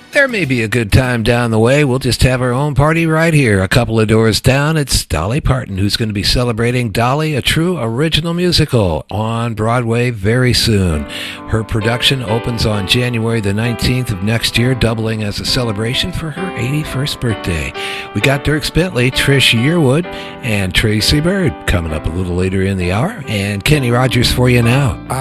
There may be a good time down the way. We'll just have our own party right here. A couple of doors down, it's Dolly Parton, who's going to be celebrating Dolly, a true original musical, on Broadway very soon. Her production opens on January the 19th of next year, doubling as a celebration for her 81st birthday. We got Dierks Bentley, Trish Yearwood, and Tracy Byrd coming up a little later in the hour, and Kenny Rogers for you now.